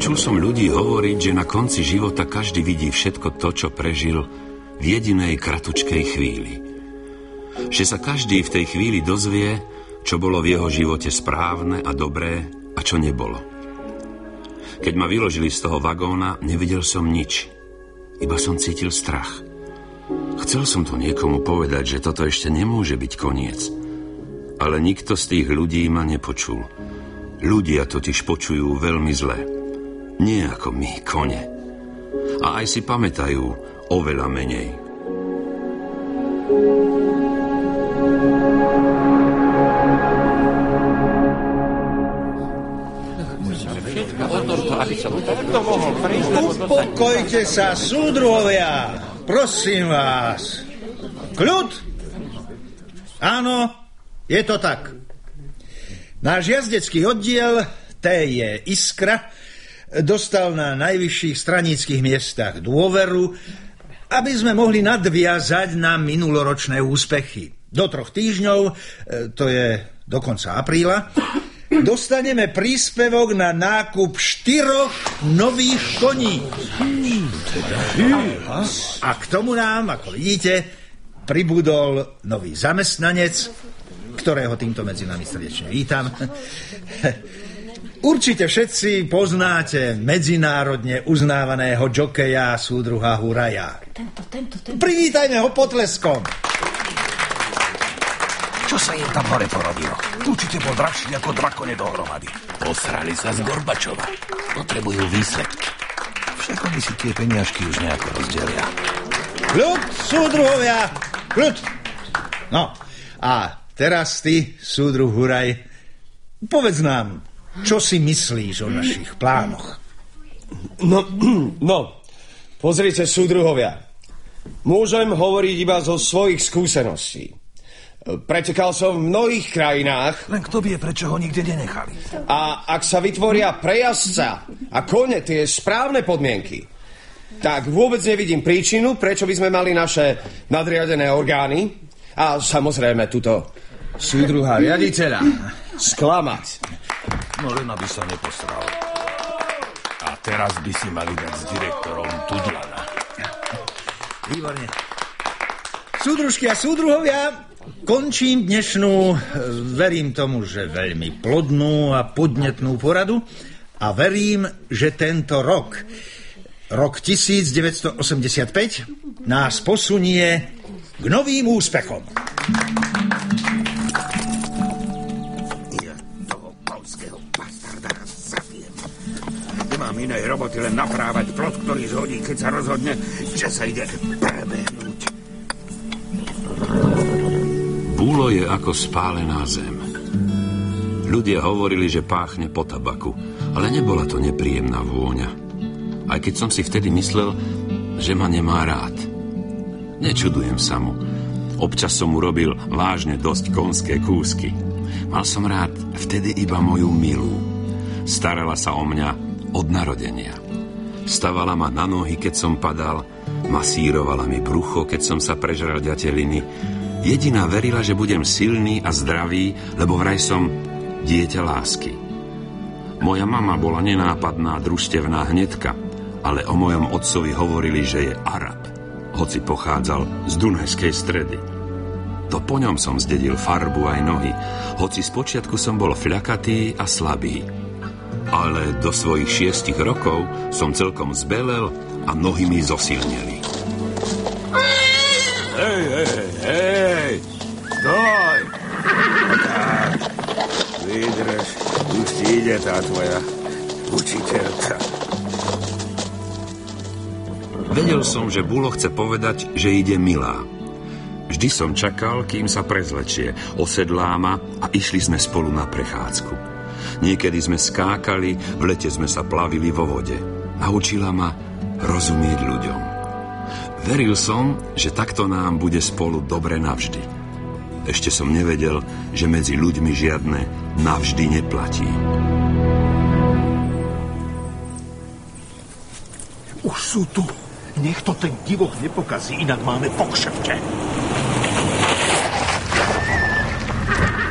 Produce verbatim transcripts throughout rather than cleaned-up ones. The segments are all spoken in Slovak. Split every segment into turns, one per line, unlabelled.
Počul som ľudí hovoriť, že na konci života každý vidí všetko to, čo prežil v jedinej kratučkej chvíli. Že sa každý v tej chvíli dozvie, čo bolo v jeho živote správne a dobré a čo nebolo. Keď ma vyložili z toho vagóna, nevidel som nič. Iba som cítil strach. Chcel som to niekomu povedať, že toto ešte nemôže byť koniec. Ale nikto z tých ľudí ma nepočul. Ľudia totiž počujú veľmi zle. Nie ako my, kone. A aj si pamätajú oveľa menej.
Upokojte sa, súdruhovia. Prosím vás. Kľud? Áno, je to tak. Náš jazdecký oddiel, T je Iskra, dostal na najvyšších straníckych miestach dôveru, aby sme mohli nadviazať na minuloročné úspechy. Do troch týždňov, to je do konca apríla, dostaneme príspevok na nákup štyroch nových koní. A k tomu nám, ako vidíte, pribudol nový zamestnanec, ktorého týmto medzi nami srdečne vítam. Určite všetci poznáte medzinárodne uznávaného džokeja súdruha Huraja.
Tento, tento, tento.
Privítajme ho potleskom.
Čo sa im tam hore porodilo? Určite bol drahší ako dva kone dohromady.
Posrali sa z Gorbačova. Potrebujú výsledky.
Však oni si tie peniažky už nejako rozdelia.
Kľud, súdruhovia, kľud. No, a teraz ty, súdruh Huraj, povedz nám, čo si myslíš o našich plánoch?
No, no, pozrite, súdruhovia. Môžem hovoriť iba zo svojich skúseností. Pretekal som v mnohých krajinách.
Len kto vie, prečo ho nikde nenechali.
A ak sa vytvoria pre jazdca a kone tie správne podmienky, tak vôbec nevidím príčinu, prečo by sme mali naše nadriadené orgány a samozrejme túto súdruha riaditeľa sklamať.
No len aby sa neposral. A teraz by si mali dať s direktorom Tudlana.
Výborne. Súdružky a súdruhovia, končím dnešnú, verím tomu, že veľmi plodnú a podnetnú poradu a verím, že tento rok, rok devätnásťstoosemdesiatpäť, nás posunie k novým úspechom.
Ja toho polského bastarda zabijem. Nemám inej roboty, len naprávať plot, ktorý zhodí, keď sa rozhodne, že sa ide prebehnúť.
Búlo je ako spálená zem. Ľudia hovorili, že páchne po tabaku, ale nebola to nepríjemná vôňa. Aj keď som si vtedy myslel, že ma nemá rád. Nečudujem sa mu. Občas som urobil vážne dosť konské kúsky. Mal som rád vtedy iba moju milú. Starala sa o mňa od narodenia. Stavala ma na nohy, keď som padal, masírovala mi brucho, keď som sa prežral ďateliny. Jediná verila, že budem silný a zdravý, lebo vraj som dieťa lásky. Moja mama bola nenápadná, družstevná hnedka, ale o mojom otcovi hovorili, že je Arab, hoci pochádzal z Dunajskej Stredy. To po ňom som zdedil farbu aj nohy, hoci spočiatku som bol fľakatý a slabý. Ale do svojich šiestich rokov som celkom zbelel a nohy mi zosilneli.
Hej, hej, hej, stoj! Tak, vydrž, už ti ide tá tvoja učiteľka.
Vedel som, že Bulo chce povedať, že ide milá. Vždy som čakal, kým sa prezlečie, osedlá ma a išli sme spolu na prechádzku. Niekedy sme skákali, v lete sme sa plavili vo vode. Naučila ma rozumieť ľuďom. Veril som, že takto nám bude spolu dobre navždy. Ešte som nevedel, že medzi ľuďmi žiadne navždy neplatí.
Už sú tu. Nech to ten divoch nepokazí, inak máme po kšefte.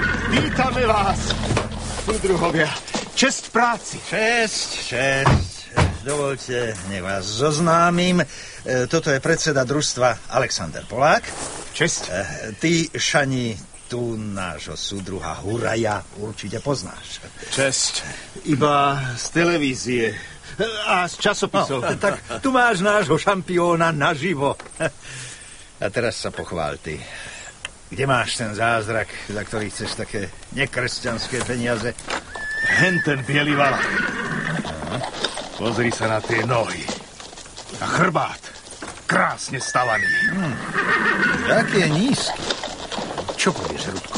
Vítame vás, súdruhovia. Česť práci.
Česť, česť. dovolte, nech vás zoznámim. E, toto je predseda družstva Alexander Polák.
Česť.
E, ty, Šani, tu nášho súdruha Huraja určite poznáš.
Česť. Iba z televízie a z časopisov.
No, tak tu máš nášho šampióna naživo. A teraz sa pochvál ty. Kde máš ten zázrak, za ktorý chceš také nekresťanské peniaze?
Hen ten bielý vala. Pozri sa na tie nohy. A chrbát. Krásne stavaný.
Hmm. Aký je nízky. Čo povieš, Rudko?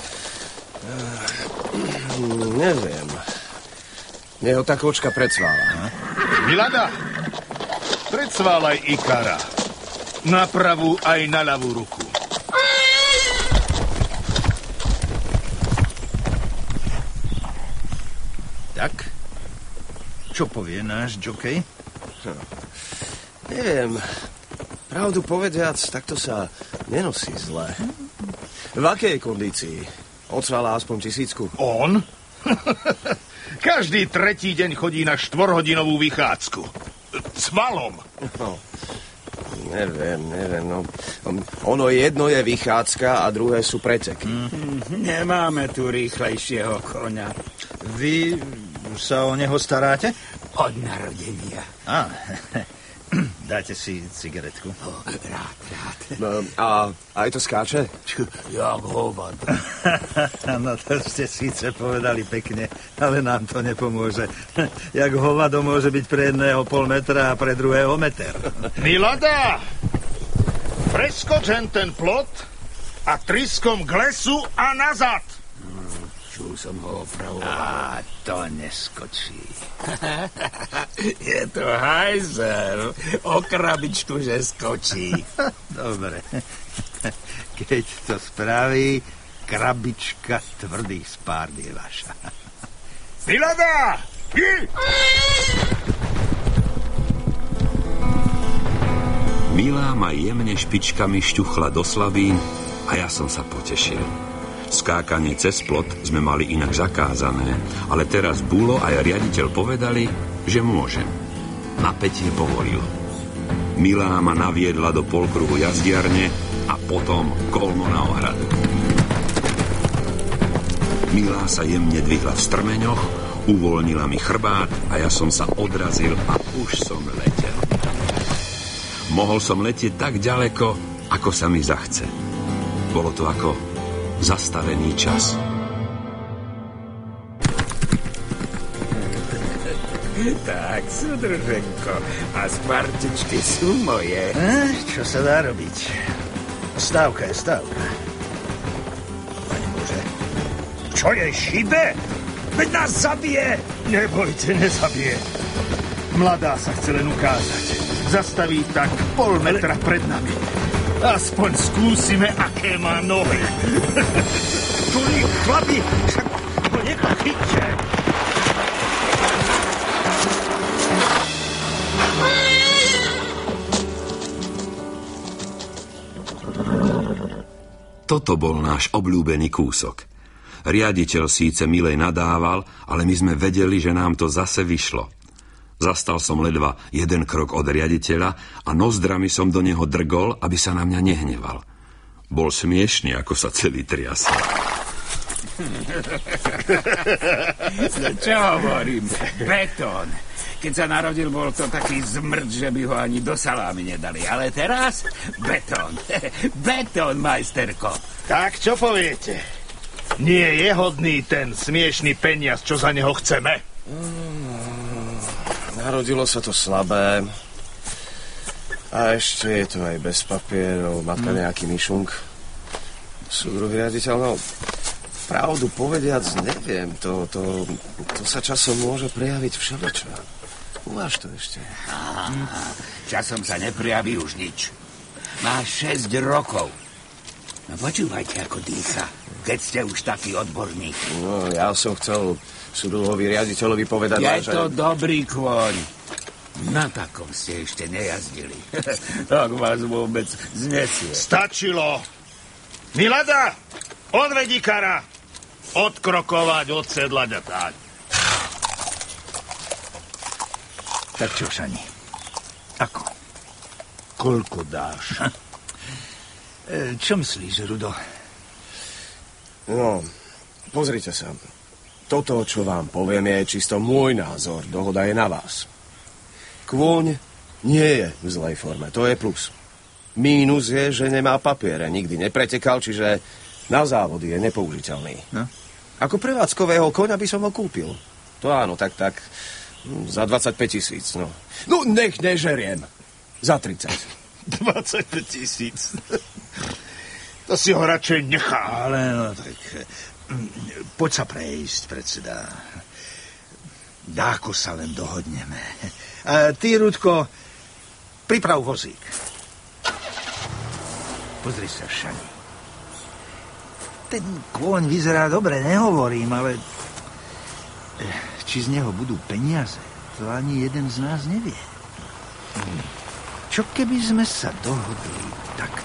Uh, neviem. Neho tá kočka predsvála. Hm?
Milada, predsválaj Ikara. Na pravú aj na ľavú ruku.
Tak? Čo povie náš džokej?
No, neviem. Pravdu povediac, takto sa nenosí zle. V akej kondícii? Odsvala aspoň tisícku?
On? Každý tretí deň chodí na štvorhodinovú vychádzku. S valom.
No, neviem, neviem. No. Ono jedno je vychádzka a druhé sú preteky.
Mm. Nemáme tu rýchlejšieho koňa.
Vy sa o neho staráte?
Od narodenia.
Á, dáte si cigaretku?
Oh, rád, rád.
No, a aj to skáče?
Jak hovado.
No to ste síce povedali pekne, ale nám to nepomôže. Jak hovado môže byť pre jedného pol metra a pre druhého meter.
Milada, preskoč hen ten plot a tryskom k lesu a nazad.
Čul som ho opravoval.
Á, to neskočí.
Je to hajzel. O krabičku, že skočí.
Dobre. Keď to spraví, krabička tvrdých spárd je vaša.
Milada!
Milá ma jemne špičkami šťuchla do slabín a ja som sa potešil. Skákanie cez plot sme mali inak zakázané, ale teraz Bulo aj riaditeľ povedali, že môžem. Napätie povolilo. Milá ma naviedla do polkruhu jazdiarne a potom kolmo na ohradu. Milá sa jemne dvihla v strmeňoch, uvoľnila mi chrbát a ja som sa odrazil a už som letel. Mohol som letieť tak ďaleko, ako sa mi zachce. Bolo to ako zastavený čas.
Tak, súdruženko, a spartičky sú moje.
Eh, čo sa dá robiť? Stávka je stávka. Pani Bože.
Čo je, šibe? Veď nás zabije! Nebojte, nezabije. Mladá sa chce len ukázať. Zastaví tak pol metra pred nami. Aspoň skúsime, aké má nohy. Čuli, chlapi, však to nepochyťte.
Toto bol náš obľúbený kúsok. Riaditeľ síce milej nadával, ale my sme vedeli, že nám to zase vyšlo. Zastal som ledva jeden krok od riaditeľa a nozdrami som do neho drgol, aby sa na mňa nehneval. Bol smiešný, ako sa celý triasol.
Čo hovorím? Betón. Keď sa narodil, bol to taký zmrd, že by ho ani do salámy nedali. Ale teraz betón. Betón, majsterko.
Tak, čo poviete? Nie je hodný ten smiešný peniaz, čo za neho chceme?
Mm, narodilo sa to slabé. A ešte je to aj bez papierov. Matka mm. nejaký myšunk. Súdruh riaditeľ, no... Pravdu povediac, neviem. To, to, to sa časom môže prejaviť všeličo. Uváž to ešte.
Á, časom sa neprejaví už nič. Má šesť rokov. No počúvajte, ako dýcha, keď ste už taký odborník.
No, ja som chcel súdruhovi riaditeľovi povedať...
Je
že...
to dobrý kôň. Na takom ste ešte nejazdili. Tak vás vôbec znesie.
Stačilo. Milada, odvedí kara. Odkrokovať, odsedlať a tak. Tak čo, Šani? Ako? Koľko dáš? Ha? E, čo myslíš, Rudo?
No, pozrite sa. Toto, čo vám poviem, je čisto môj názor. Dohoda je na vás. Kôň nie je v zlej forme, to je plus. Mínus je, že nemá papiere, nikdy nepretekal, čiže na závody je nepoužiteľný. No? Ako prevádzkového koňa by som ho kúpil. To áno, tak, tak, za dvadsaťpäť tisíc, no. No, nech nežeriem. Za tridsať.
dvadsaťpäť tisíc. To si ho radšej nechá. Ale no, tak poď sa prejsť, predseda. Dáko sa len dohodneme. A ty, Rudko, priprav vozík. Pozri sa, Šani. Ten kôň vyzerá dobre, nehovorím, ale či z neho budú peniaze, to ani jeden z nás nevie. Čo keby sme sa dohodli tak